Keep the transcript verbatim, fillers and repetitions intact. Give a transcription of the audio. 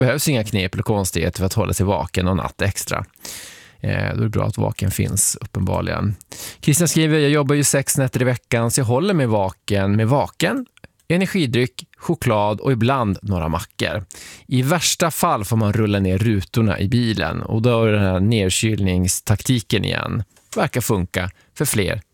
behövs inga knep eller konstigheter för att hålla sig vaken någon natt extra. Eh, då är det bra att vaken finns uppenbarligen. Christian skriver, jag jobbar ju sex nätter i veckan så jag håller mig vaken med vaken, energidryck, choklad och ibland några mackor. I värsta fall får man rulla ner rutorna i bilen och då är den här nedkylningstaktiken igen. Verkar funka för fler